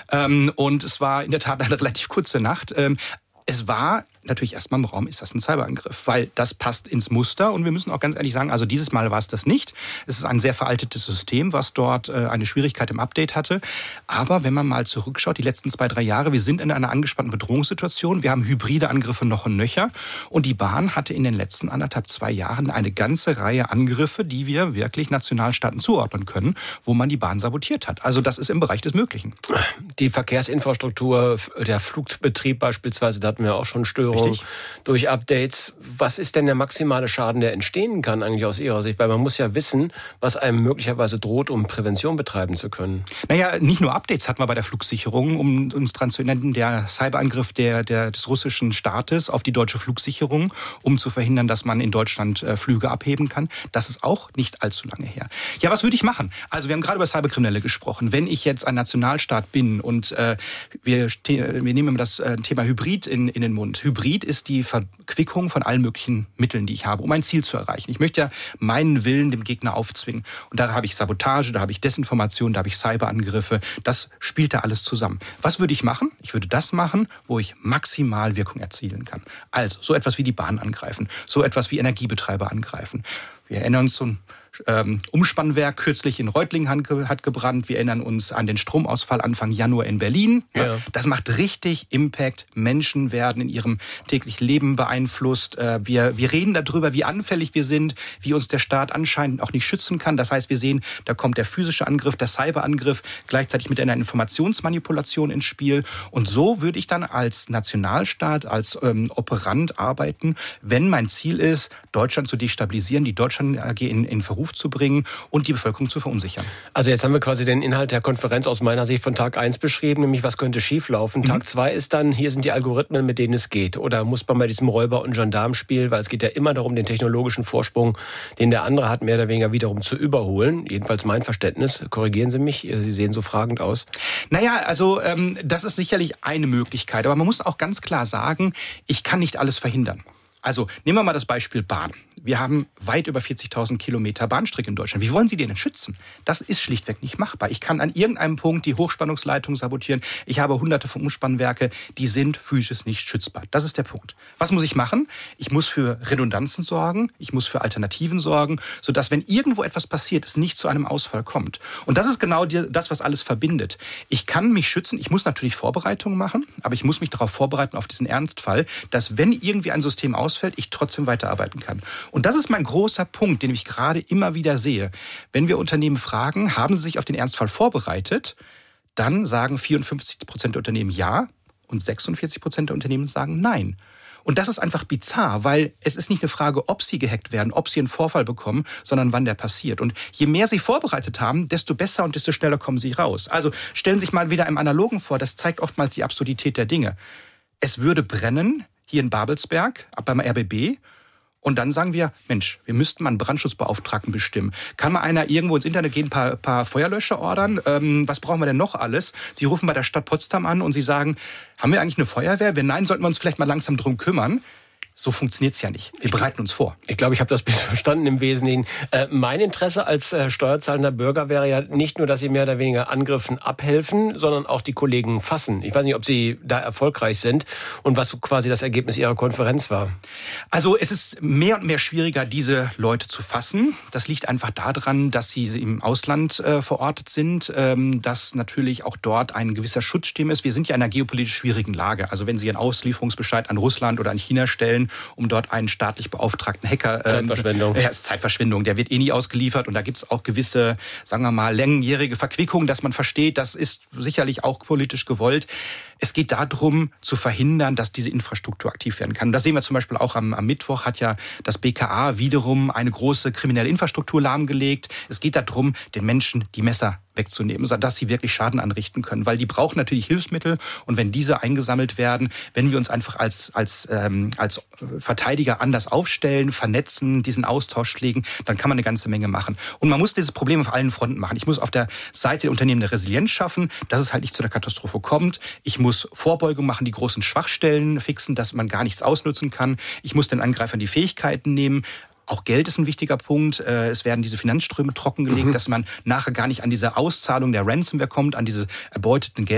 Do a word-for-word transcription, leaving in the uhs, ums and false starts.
Ähm, und es war in der Tat eine relativ kurze Nacht. Ähm, es war natürlich erstmal im Raum, ist das ein Cyberangriff? Weil das passt ins Muster und wir müssen auch ganz ehrlich sagen, also dieses Mal war es das nicht. Es ist ein sehr veraltetes System, was dort äh, eine Schwierigkeit im Update hatte. Aber wenn man mal zurückschaut, die letzten zwei, drei Jahre, wir sind in einer angespannten Bedrohungssituation. Wir haben hybride Angriffe noch und nöcher. Und die Bahn hatte in den letzten anderthalb, zwei Jahren eine ganze Reihe Angriffe, die wir wirklich Nationalstaaten zuordnen können, wo man die Bahn sabotiert hat. Also das ist im Bereich des Möglichen. Die Verkehrsinfrastruktur, der Flugbetrieb beispielsweise, da hatten wir auch schon Störungen. Richtig. Durch Updates. Was ist denn der maximale Schaden, der entstehen kann eigentlich aus Ihrer Sicht? Weil man muss ja wissen, was einem möglicherweise droht, um Prävention betreiben zu können. Naja, nicht nur Updates hatten wir bei der Flugsicherung, um uns dran zu erinnern, der Cyberangriff der, der, des russischen Staates auf die deutsche Flugsicherung, um zu verhindern, dass man in Deutschland äh, Flüge abheben kann. Das ist auch nicht allzu lange her. Ja, was würde ich machen? Also wir haben gerade über Cyberkriminelle gesprochen. Wenn ich jetzt ein Nationalstaat bin und äh, wir, wir nehmen immer das äh, Thema Hybrid in, in den Mund. Hybrid ist die Verquickung von allen möglichen Mitteln, die ich habe, um ein Ziel zu erreichen. Ich möchte ja meinen Willen dem Gegner aufzwingen. Und da habe ich Sabotage, da habe ich Desinformation, da habe ich Cyberangriffe. Das spielt da alles zusammen. Was würde ich machen? Ich würde das machen, wo ich maximal Wirkung erzielen kann. Also so etwas wie die Bahn angreifen, so etwas wie Energiebetreiber angreifen. Wir erinnern uns zum ähm, Umspannwerk kürzlich in Reutlingen hat gebrannt. Wir erinnern uns an den Stromausfall Anfang Januar in Berlin. Ja. Das macht richtig Impact. Menschen werden in ihrem täglichen Leben beeinflusst. Wir, wir reden darüber, wie anfällig wir sind, wie uns der Staat anscheinend auch nicht schützen kann. Das heißt, wir sehen, da kommt der physische Angriff, der Cyberangriff gleichzeitig mit einer Informationsmanipulation ins Spiel. Und so würde ich dann als Nationalstaat, als ähm, Operant arbeiten, wenn mein Ziel ist, Deutschland zu destabilisieren, die Deutschland A G in, in Verruf zu bringen und die Bevölkerung zu verunsichern. Also jetzt haben wir quasi den Inhalt der Konferenz aus meiner Sicht von Tag eins beschrieben, nämlich was könnte schieflaufen. Mhm. Tag zwei ist dann, hier sind die Algorithmen, mit denen es geht. Oder muss man bei diesem Räuber- und Gendarmspiel, weil es geht ja immer darum, den technologischen Vorsprung, den der andere hat, mehr oder weniger wiederum zu überholen. Jedenfalls mein Verständnis. Korrigieren Sie mich, Sie sehen so fragend aus. Naja, also ähm, das ist sicherlich eine Möglichkeit. Aber man muss auch ganz klar sagen, ich kann nicht alles verhindern. Also nehmen wir mal das Beispiel Bahn. Wir haben weit über vierzigtausend Kilometer Bahnstrecke in Deutschland. Wie wollen Sie die denn schützen? Das ist schlichtweg nicht machbar. Ich kann an irgendeinem Punkt die Hochspannungsleitung sabotieren. Ich habe hunderte von Umspannwerke, die sind physisch nicht schützbar. Das ist der Punkt. Was muss ich machen? Ich muss für Redundanzen sorgen, ich muss für Alternativen sorgen, sodass, wenn irgendwo etwas passiert, es nicht zu einem Ausfall kommt. Und das ist genau das, was alles verbindet. Ich kann mich schützen, ich muss natürlich Vorbereitungen machen, aber ich muss mich darauf vorbereiten, auf diesen Ernstfall, dass, wenn irgendwie ein System ausfällt, ich trotzdem weiterarbeiten kann. Und das ist mein großer Punkt, den ich gerade immer wieder sehe. Wenn wir Unternehmen fragen, haben sie sich auf den Ernstfall vorbereitet, dann sagen vierundfünfzig Prozent der Unternehmen ja und sechsundvierzig Prozent der Unternehmen sagen nein. Und das ist einfach bizarr, weil es ist nicht eine Frage, ob sie gehackt werden, ob sie einen Vorfall bekommen, sondern wann der passiert. Und je mehr sie vorbereitet haben, desto besser und desto schneller kommen sie raus. Also stellen Sie sich mal wieder im Analogen vor, das zeigt oftmals die Absurdität der Dinge. Es würde brennen, hier in Babelsberg, beim R B B. Und dann sagen wir, Mensch, wir müssten mal einen Brandschutzbeauftragten bestimmen. Kann mal einer irgendwo ins Internet gehen, ein paar, paar Feuerlöscher ordern? Ähm, was brauchen wir denn noch alles? Sie rufen bei der Stadt Potsdam an und Sie sagen, haben wir eigentlich eine Feuerwehr? Wenn nein, sollten wir uns vielleicht mal langsam drum kümmern. So funktioniert es ja nicht. Wir bereiten uns vor. Ich glaube, ich habe das Bild verstanden im Wesentlichen. Äh, mein Interesse als äh, steuerzahlender Bürger wäre ja nicht nur, dass Sie mehr oder weniger Angriffen abhelfen, sondern auch die Kollegen fassen. Ich weiß nicht, ob Sie da erfolgreich sind und was so quasi das Ergebnis Ihrer Konferenz war. Also es ist mehr und mehr schwieriger, diese Leute zu fassen. Das liegt einfach daran, dass sie im Ausland äh, verortet sind, ähm, dass natürlich auch dort ein gewisser Schutzsystem ist. Wir sind ja in einer geopolitisch schwierigen Lage. Also wenn Sie einen Auslieferungsbescheid an Russland oder an China stellen, um dort einen staatlich beauftragten Hacker... Zeitverschwendung. Äh, ja, ist Zeitverschwendung. Der wird eh nie ausgeliefert. Und da gibt es auch gewisse, sagen wir mal, langjährige Verquickungen, dass man versteht, das ist sicherlich auch politisch gewollt. Es geht darum, zu verhindern, dass diese Infrastruktur aktiv werden kann. Und das sehen wir zum Beispiel auch am, am Mittwoch, hat ja das B K A wiederum eine große kriminelle Infrastruktur lahmgelegt. Es geht darum, den Menschen die Messer wegzunehmen, sodass sie wirklich Schaden anrichten können. Weil die brauchen natürlich Hilfsmittel und wenn diese eingesammelt werden, wenn wir uns einfach als, als, ähm, als Verteidiger anders aufstellen, vernetzen, diesen Austausch pflegen, dann kann man eine ganze Menge machen. Und man muss dieses Problem auf allen Fronten machen. Ich muss auf der Seite der Unternehmen eine Resilienz schaffen, dass es halt nicht zu einer Katastrophe kommt. Ich muss Vorbeugung machen, die großen Schwachstellen fixen, dass man gar nichts ausnutzen kann. Ich muss den Angreifern die Fähigkeiten nehmen. Auch Geld ist ein wichtiger Punkt. Es werden diese Finanzströme trockengelegt, mhm. dass man nachher gar nicht an diese Auszahlung der Ransomware kommt, an diese erbeuteten Geld.